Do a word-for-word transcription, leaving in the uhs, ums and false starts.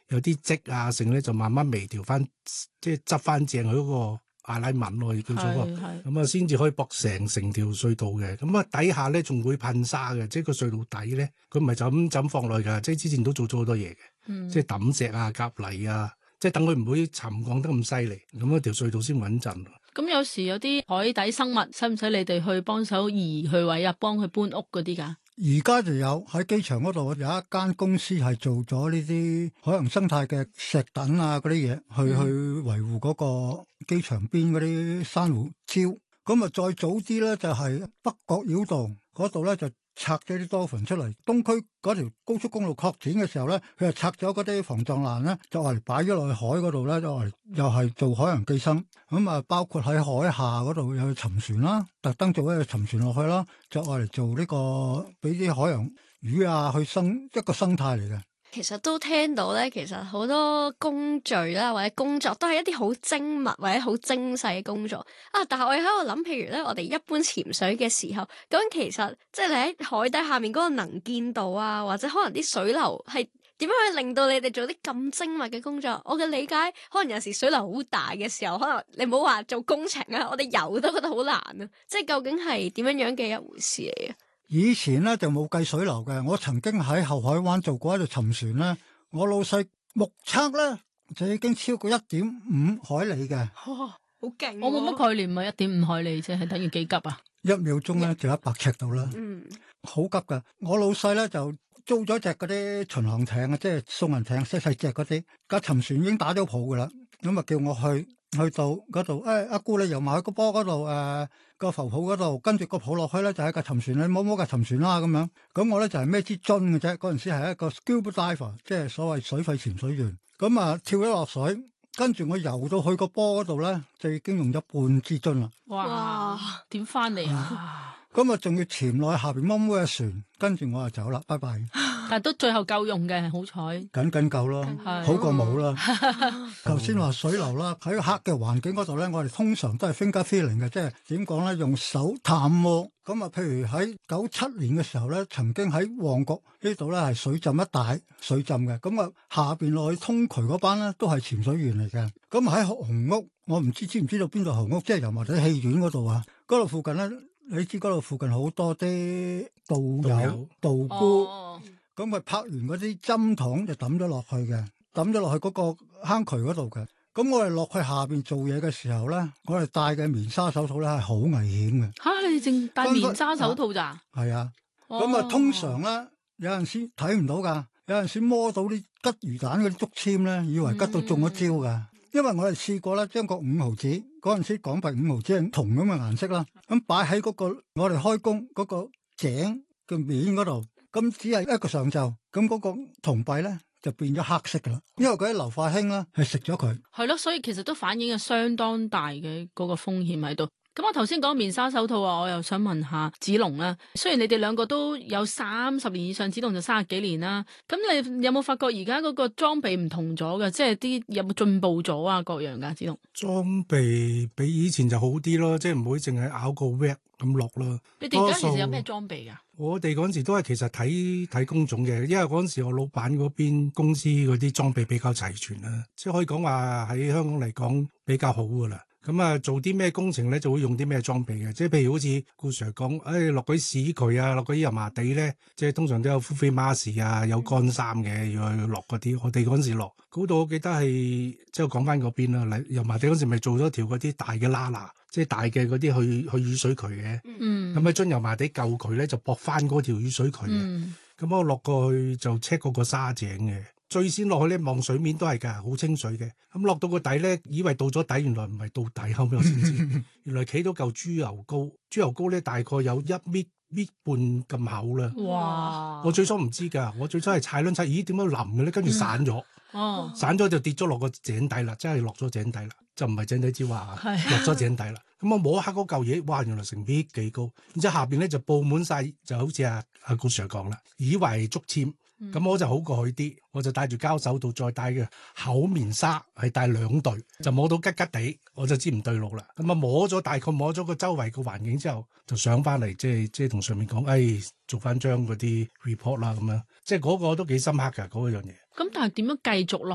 有啲積啊，剩咧就慢慢微調翻，即係執翻正佢嗰個阿拉文咯，叫做咁啊，先至可以駁成成條隧道嘅。咁啊底下咧仲會噴沙嘅，即係個隧道底咧，佢唔係就咁就咁放落去㗎，即係之前都做咗好多嘢嘅，嗯、即係揼石啊、夾泥啊，即係等佢唔會沉降得咁犀利，咁啊條隧道先穩陣。 咁有時有啲海底生物，使唔使你哋去幫手移去位啊，幫佢搬屋嗰啲㗎？ 而家就有喺機場嗰度有一間公司係做咗呢啲海洋生態嘅石躉啊嗰啲嘢，去、嗯、去維護嗰個機場邊嗰啲珊瑚礁。咁啊再早啲咧就係、是、北角繞道嗰度咧就拆咗啲多墳出嚟。東區嗰條高速公路擴展嘅時候咧，佢就拆咗嗰啲防撞欄咧，就嚟擺咗落去海嗰度咧，就嚟又係做海洋寄生。咁啊，包括喺海下嗰度有沉船啦，特登做一個沉船落去啦，就愛嚟做呢、這個俾啲海洋魚啊去生一個生態嚟嘅。 其實都聽到咧，其實好多工序啦或者工作都係一啲好精密或者好精細嘅工作啊。但係我喺度諗，譬如咧，我哋一般潛水嘅時候，咁其實即係你喺海底下面嗰個能見度啊，或者可能啲水流係點樣去令到你哋做啲咁精密嘅工作？我嘅理解，可能有時水流好大嘅時候，可能你唔好話做工程啊，我哋游都覺得好難啊。即係究竟係點樣樣嘅一回事嚟嘅？ 以前咧就冇計水流嘅，我曾經喺後海灣做過一條沉船咧，我老細目測咧就已經超過一點五海里嘅。 哇，好勁！ 我冇乜概念啊，一點五海里啫，係等於幾急啊？ 一秒鐘咧就一百尺度啦，嗯，好急噶。我老細咧就租咗隻嗰啲巡航艇啊，即係送人艇細細隻嗰啲，架沉船已經打咗泡噶啦，咁啊叫我去。去到嗰度，誒、哎、阿姑你游埋去個波嗰度，誒、呃、個浮泡嗰度，跟住個泡落去咧就係架沉船，你摸摸架沉船啦咁樣。咁我咧就係孭支樽嘅啫，嗰陣時係一個 scuba diver，即係所謂水肺潛水員。咁啊跳咗落水，跟住我游到去個波嗰度咧，就已經用咗半支樽啦。 哇！點翻嚟啊？ 咁啊仲要潛落去下邊摸摸嘅船，跟住我就走啦，拜拜。 但都最後夠用嘅，好彩， 緊緊夠咯，好過冇啦。頭先話水流啦，喺黑嘅環境嗰度咧，我哋通常都係 finger feeling 嘅，即係點講咧？用手探摸。咁啊，譬如喺九七年嘅時候咧，曾經喺旺角呢度咧係水浸一帶水浸嘅，咁啊下邊落去通渠嗰班咧都係潛水員嚟嘅。咁喺紅屋，我唔知知唔知道邊度紅屋，即係油麻地戲院嗰度啊，嗰度附近咧，你知嗰度附近好多啲道友道姑。哦，咁佢拍完嗰啲針筒就抌咗落去嘅，抌咗落去嗰個坑渠嗰度嘅。咁我哋落去下邊做嘢嘅時候咧，我哋戴嘅棉紗手套咧係好危險嘅。 吓、啊，你淨戴棉紗手套咋？ 係啊，咁啊，通常咧有陣時睇唔到噶，有陣時摸到啲吉魚蛋嗰啲竹籤咧，以為吉到中咗招噶。嗯、因為我哋試過咧，將個五毫紙嗰陣時港幣五毫紙係銅咁嘅顏色啦，咁擺喺嗰個我哋開工嗰個井嘅面嗰度。咁只係一個上晝，咁嗰個銅幣咧就變咗黑色噶啦，因為嗰啲硫化氫啦係食咗佢。 係咯，所以其實都反映咗相當大嘅嗰個風險喺度。咁我頭先講棉紗手套啊，我又想問下子龍啦。雖然你哋兩個都有三十年以上，子龍就三十幾年啦。咁你有冇發覺而家嗰個裝備唔同咗嘅？即係啲有冇進步咗啊？各樣噶，子龍裝備比以前就好啲咯，即係唔會淨係咬個 wrap 咁落咯。 你哋而家其實有咩裝備噶？ 我哋嗰陣時都係其實睇睇工種嘅，因為嗰陣時我老闆嗰邊公司嗰啲裝備比較齊全啦，即係可以講話喺香港嚟講比較好噶啦。咁啊，做啲咩工程咧，就會用啲咩裝備嘅，即係譬如好似顧 Sir 講，誒落嗰啲屎渠啊，落嗰啲油麻地咧，即係通常都有 full face mask 啊，有乾衫嘅，要去落嗰啲。我哋嗰陣時落嗰度，我記得係即係講翻嗰邊啦，油麻地嗰陣時咪做咗條嗰啲大嘅拉拿，即係大嘅嗰啲去去雨水渠嘅。嗯。咁喺將油麻地舊渠咧就駁翻嗰條雨水渠嘅。嗯。咁我落過去就 check 嗰個沙井嘅。最先落去咧望水面都係㗎，好清水嘅。咁落到個底咧，以為到咗底，原來唔係到底，後尾我先知，原來企到嚿豬油膏。豬油膏咧大概有一米米半咁厚啦。哇！我最初唔知㗎，我最初係踩兩踩，咦點解腍嘅咧？跟住散咗，嗯、哦，散咗就跌咗落個井底啦，真係落咗井底啦，就唔係井底之蛙啊，落咗井底啦。咁我摸下嗰嚿嘢，哇！原來成米幾高，然之後下邊咧就佈滿晒，就好似阿阿顧 Sir 講啦，以為係竹籤。咁、嗯、我就好過去啲，我就戴住膠手套，再戴嘅厚棉紗，係戴兩對，就摸到吉吉地，我就知唔對路啦。咁啊摸咗大概摸咗個周圍個環境之後，就上翻嚟，即係即係同上面講，誒、哎、做翻張嗰啲 report 啦，咁樣，即係嗰個都幾深刻㗎嗰樣嘢。 咁但係點樣繼續落